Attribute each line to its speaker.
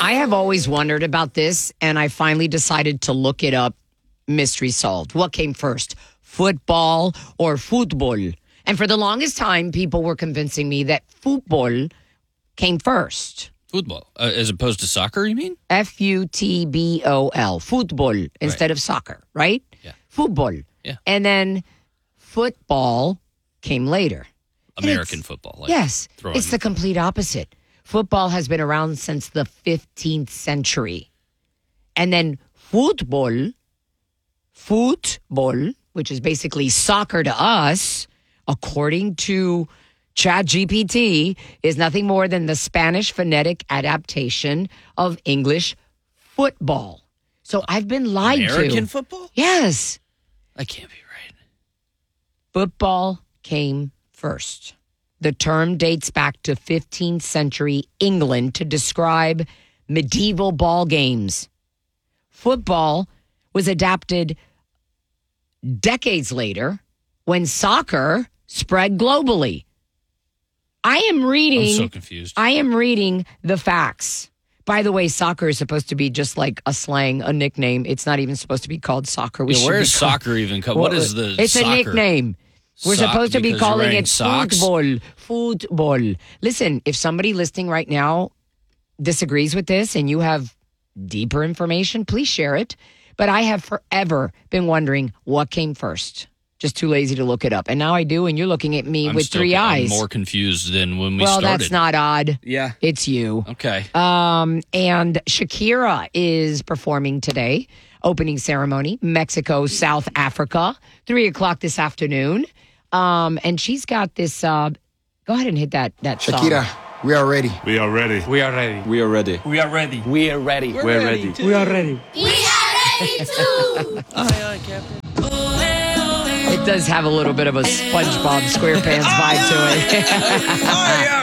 Speaker 1: I have always wondered about this, and I finally decided to look it up. Mystery solved. What came first, football or football? And for the longest time, people were convincing me that football came first.
Speaker 2: Football, as opposed to soccer, you mean?
Speaker 1: Futbol, football instead of soccer, right?
Speaker 2: Yeah.
Speaker 1: Football.
Speaker 2: Yeah.
Speaker 1: And then football came later.
Speaker 2: American football. Like
Speaker 1: Yes. It's the complete opposite. Football has been around since the 15th century. And then football, which is basically soccer to us, according to ChatGPT, is nothing more than the Spanish phonetic adaptation of English football. So I've been lied to.
Speaker 2: American football?
Speaker 1: Yes.
Speaker 2: That can't be right.
Speaker 1: Football came first. The term dates back to 15th century England to describe medieval ball games. Football was adapted decades later when soccer spread globally. I'm
Speaker 2: so confused.
Speaker 1: I am reading the facts. By the way, soccer is supposed to be just like a slang, a nickname. It's not even supposed to be called soccer.
Speaker 2: Where is soccer even come? What is the
Speaker 1: It's
Speaker 2: soccer?
Speaker 1: a nickname. We're supposed to be
Speaker 2: because
Speaker 1: calling
Speaker 2: you're wearing
Speaker 1: it
Speaker 2: socks?
Speaker 1: football. Listen, if somebody listening right now disagrees with this and you have deeper information, please share it. But I have forever been wondering what came first. Just too lazy to look it up. And now I do, and you're looking at me with three eyes.
Speaker 2: I'm more confused than when we
Speaker 1: well,
Speaker 2: started.
Speaker 1: that's not odd.
Speaker 2: Yeah.
Speaker 1: It's you.
Speaker 2: Okay.
Speaker 1: And Shakira is performing today. Opening ceremony, Mexico, South Africa, 3:00 this afternoon. And she's got this. Go ahead and hit that song.
Speaker 3: Shakira, we are ready.
Speaker 4: We are ready.
Speaker 5: We are ready.
Speaker 4: We are ready.
Speaker 5: We are ready.
Speaker 4: We are ready.
Speaker 5: We're ready.
Speaker 4: We are ready.
Speaker 6: We are ready too.
Speaker 2: Aye, Captain.
Speaker 1: It does have a little bit of a SpongeBob SquarePants vibe to it.